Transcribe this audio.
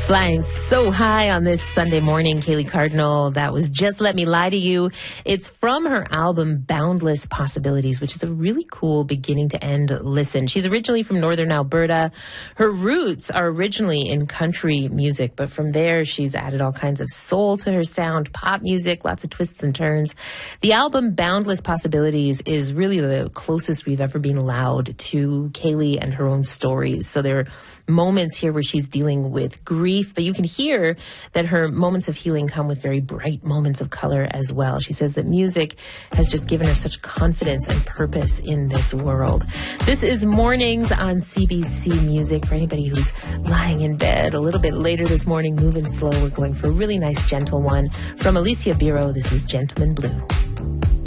Flying so high on this Sunday morning, Kaylee Cardinal. That was Just Let Me Lie to You. It's from her album Boundless Possibilities, which is a really cool beginning to end listen. She's originally from Northern Alberta. Her roots are originally in country music, but from there she's added all kinds of soul to her sound, pop music, lots of twists and turns. The album Boundless Possibilities is really the closest we've ever been allowed to Kaylee and her own stories. So there are moments here where she's dealing with grief, but you can hear that her moments of healing come with very bright moments of color as well. She says that music has just given her such confidence and purpose in this world. This is Mornings on CBC Music. For anybody who's lying in bed a little bit later this morning, moving slow, we're going for a really nice gentle one from Alicia Biro. This is Gentleman Blue.